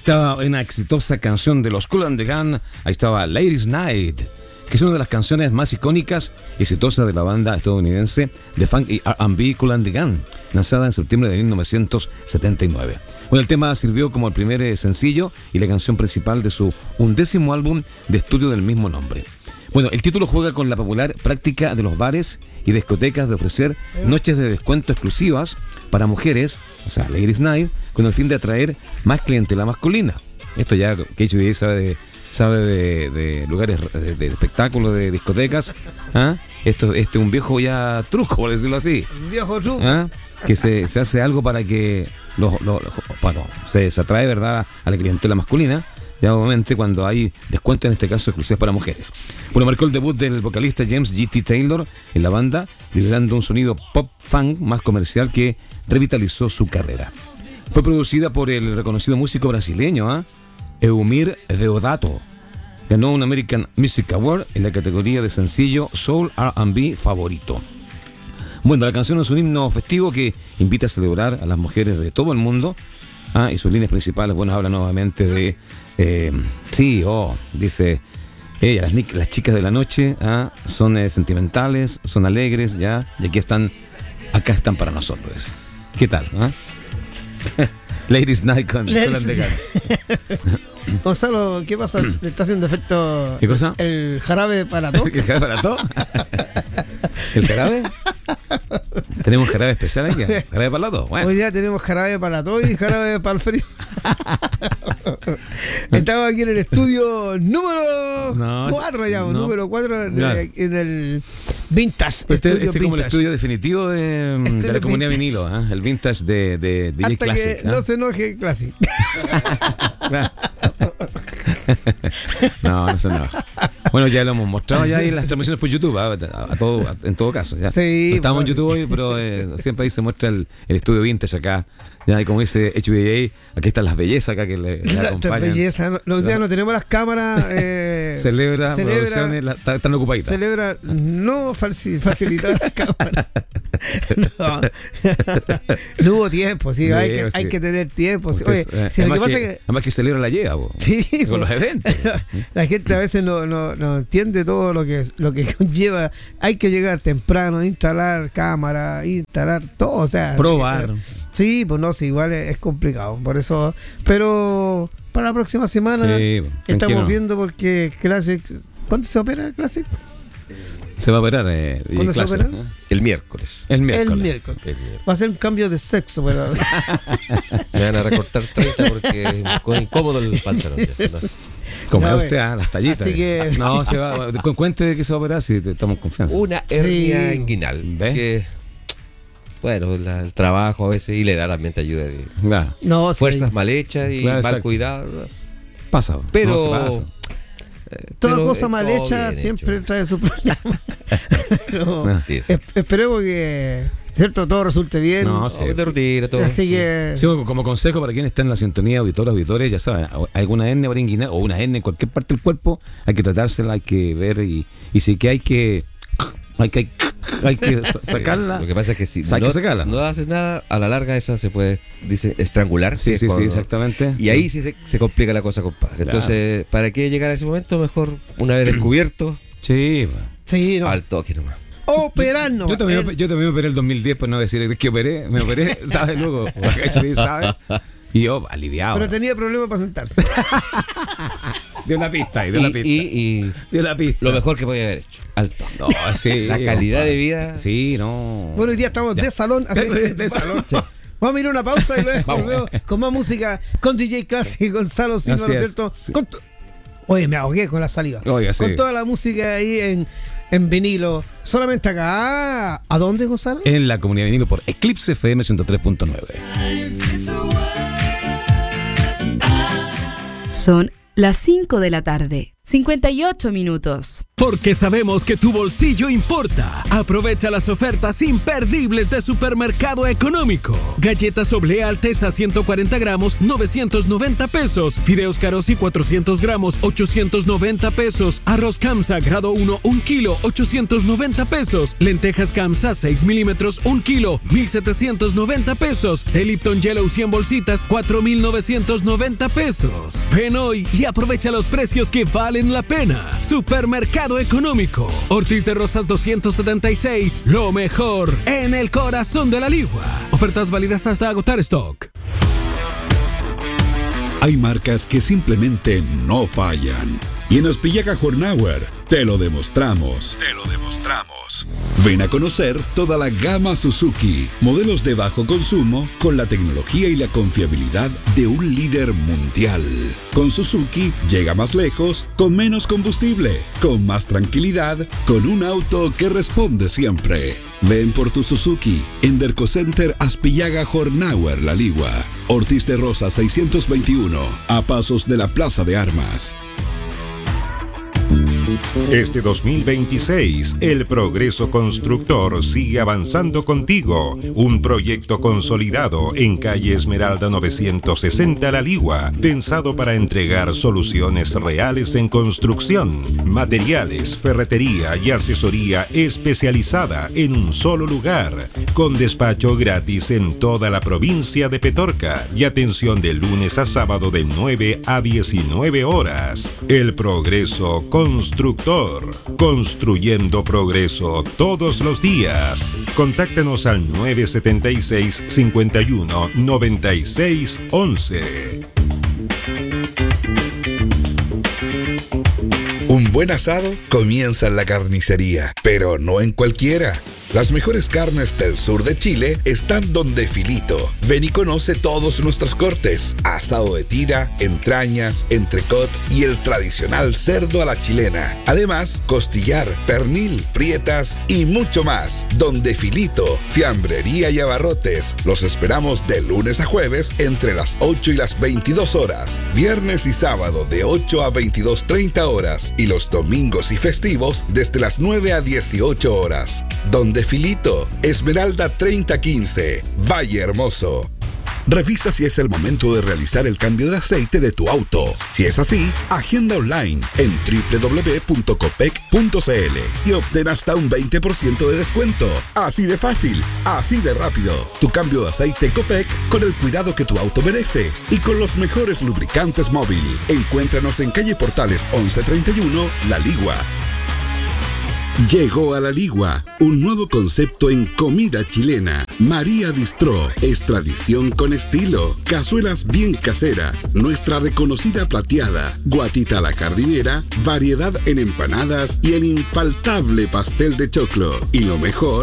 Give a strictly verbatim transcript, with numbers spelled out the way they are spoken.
estaba una exitosa canción de los Kool and the Gang. Ahí estaba Ladies Night, que es una de las canciones más icónicas y exitosas de la banda estadounidense de funk y R and B Kool and the Gang, lanzada en septiembre de mil novecientos setenta y nueve. Bueno, el tema sirvió como el primer eh, sencillo y la canción principal de su undécimo álbum de estudio del mismo nombre. Bueno, el título juega con la popular práctica de los bares y discotecas de ofrecer noches de descuento exclusivas para mujeres, o sea, Ladies Night, con el fin de atraer más clientela masculina. Esto ya K H B A sabe de, sabe de, de lugares de, de espectáculos, de discotecas. ¿Ah? Esto este es un viejo ya truco, por decirlo así. Un viejo truco. ¿Ah? Que se, se hace algo para que los, los, los, bueno, se, se atrae, ¿verdad?, a la clientela masculina. Ya obviamente cuando hay descuento, en este caso exclusivos para mujeres. Bueno, marcó el debut del vocalista James G T Taylor en la banda, liderando un sonido pop funk más comercial que revitalizó su carrera. Fue producida por el reconocido músico brasileño ¿eh? Eumir Deodato. Ganó un American Music Award en la categoría de sencillo Soul R and B favorito. Bueno, la canción es un himno festivo que invita a celebrar a las mujeres de todo el mundo. Ah, y sus líneas principales, bueno, habla nuevamente de, eh, sí, oh, dice, ella, las, las chicas de la noche ah, son eh, sentimentales, son alegres, ya, y aquí están, acá están para nosotros. ¿Qué tal? Ah? Ladies Night con Kool and the Gang. Gonzalo, ¿qué pasa? ¿Le está haciendo efecto ¿Qué cosa? el jarabe para todo? ¿El jarabe para todo? ¿El jarabe? ¿Tenemos un jarabe especial aquí? ¿Jarabe para la todo? Bueno. Hoy día tenemos jarabe para todo y jarabe para el frío. Estamos aquí en el estudio número no, cuatro ya, no, número cuatro claro. En el Vintage. Este, este es como vintage. el estudio definitivo de, de la comunidad vintage. vinilo, ¿eh? El vintage de, de, de Hasta Classic. que ¿eh? no se enoje Classic. No, no se enoja. Bueno, ya lo hemos mostrado ya en las transmisiones por YouTube, a, a todo, a, en todo caso. Ya. Sí, no estamos bueno. en YouTube hoy, pero eh, siempre ahí se muestra el, el estudio vintage acá. Ya, y como dice H B A, aquí están las bellezas acá que le, le acompañan. Belleza. Los días no tenemos las cámaras. Eh, celebra, celebra producciones, la, están ocupaditas. Celebra no falsi, facilitar las cámaras. No. No hubo tiempo, sí, sí hay, que, sí. hay que tener tiempo. Sí. Oye, eh, si además, lo que que, pasa que, además que celebra la llega, bo, sí, con bo, los eventos. La, la gente a veces no, no, no entiende todo lo que, lo que conlleva. Hay que llegar temprano, instalar cámara, instalar todo, o sea, probar. Sí, pues no, sí, igual es, es complicado, por eso, pero para la próxima semana sí, estamos viendo porque Classic, ¿cuándo se opera Classic? Se va a operar eh, ¿Cuándo se opera? ¿eh? El miércoles. El miércoles. El miércoles. El miércoles. Va a ser un cambio de sexo, pero me van a recortar treinta porque con incómodo el pantalón. ¿No? Como no, usted, ah, las tallitas. Así que no, se va, cuente de que se va a operar si estamos confianza. Una hernia sí. inguinal. ¿Ves? Que, bueno, la, el trabajo a veces y la edad también te ayuda. De, claro. no, fuerzas sí. mal hechas y claro, mal cuidadas. Pasa, pero no se pasa. Eh, Toda pero, cosa mal hecha siempre hecho. Trae su problema. Pero, no, es, esperemos que cierto todo resulte bien. No, sí. de rutina, todo. Así sí. que sí, como consejo para quien está en la sintonía, auditores, auditores, ya saben, alguna hernia inguinal o una hernia en cualquier parte del cuerpo, hay que tratársela, hay que ver y, y sí que hay que hay que hay que sacarla. Sí, lo que pasa es que si hay no, que sacarla. no haces nada, a la larga esa se puede, dice, estrangular. Sí, sí, cuando, sí, exactamente. Y ahí sí se, se complica la cosa, compadre. Claro. Entonces, ¿para qué llegar a ese momento? Mejor una vez descubierto. Sí, sí, no. Al toque nomás. Operando. Yo, yo, también, el... yo también me operé el dos mil diez, por no decir que operé. Me operé, ¿sabes? Luego, ¿sabes? Y yo, aliviado. Pero tenía problemas para sentarse. Dio la pista, y dio y, la pista. Y, y dio la pista. Lo mejor que podía haber hecho. Alto. No, sí. La calidad de vida. Sí, no. Bueno, hoy día estamos ya. de salón. Así de, de, de salón. Sí. Vamos a ir a una pausa y luego volvemos con más música con D J Classic y Gonzalo Silva, ¿no es cierto? Sí. Con to... Oye, me ahogué con la saliva. Oiga, sí. Con toda la música ahí en, en vinilo. Solamente acá. ¿A dónde, Gonzalo? En la comunidad vinilo por Eclipse F M ciento tres punto nueve. Son las cinco de la tarde. cincuenta y ocho minutos. Porque sabemos que tu bolsillo importa. Aprovecha las ofertas imperdibles de Supermercado Económico. Galletas Oblea Alteza ciento cuarenta gramos, novecientos noventa pesos. Fideos Carosi cuatrocientos gramos, ochocientos noventa pesos. Arroz Kamsa grado uno, un kilo, ochocientos noventa pesos. Lentejas Kamsa seis milímetros, un kilo, mil setecientos noventa pesos. De Lipton Yellow cien bolsitas, cuatro mil novecientos noventa pesos. Ven hoy y aprovecha los precios que valen la pena. Supermercado Económico. Ortiz de Rosas doscientos setenta y seis. Lo mejor en el corazón de la Ligua. Ofertas válidas hasta agotar stock. Hay marcas que simplemente no fallan. Y en Aspillaga Hornauer te lo demostramos. Te lo demostramos. Ven a conocer toda la gama Suzuki, modelos de bajo consumo con la tecnología y la confiabilidad de un líder mundial. Con Suzuki llega más lejos, con menos combustible, con más tranquilidad, con un auto que responde siempre. Ven por tu Suzuki en Derco Center Aspillaga Hornauer La Ligua. Ortiz de Rosa seiscientos veintiuno, a pasos de la Plaza de Armas. Este dos mil veintiséis, el Progreso Constructor sigue avanzando contigo. Un proyecto consolidado en calle Esmeralda novecientos sesenta La Ligua, pensado para entregar soluciones reales en construcción, materiales, ferretería y asesoría especializada en un solo lugar, con despacho gratis en toda la provincia de Petorca y atención de lunes a sábado de nueve a diecinueve horas. El Progreso Constructor. Construyendo progreso todos los días. Contáctanos al nueve siete seis, cinco uno, nueve seis once. Un buen asado comienza en la carnicería, pero no en cualquiera. Las mejores carnes del sur de Chile están donde Filito. Ven y conoce todos nuestros cortes: asado de tira, entrañas, entrecot y el tradicional cerdo a la chilena. Además, costillar, pernil, prietas y mucho más. Donde Filito, fiambrería y abarrotes. Los esperamos de lunes a jueves entre las ocho y las veintidós horas. Viernes y sábado de ocho a veintidós treinta horas. Y los domingos y festivos desde las nueve a dieciocho horas. Donde Filito, Esmeralda treinta quince, Valle Hermoso. Revisa si es el momento de realizar el cambio de aceite de tu auto. Si es así, agenda online en doble u doble u doble u punto copec punto c l y obtén hasta un veinte por ciento de descuento. Así de fácil, así de rápido. Tu cambio de aceite Copec con el cuidado que tu auto merece y con los mejores lubricantes móvil. Encuéntranos en calle Portales once treinta y uno, La Ligua. Llegó a La Ligua un nuevo concepto en comida chilena. María Bistró es tradición con estilo. Cazuelas bien caseras, nuestra reconocida plateada, guatita a la jardinera, variedad en empanadas y el infaltable pastel de choclo. Y lo mejor,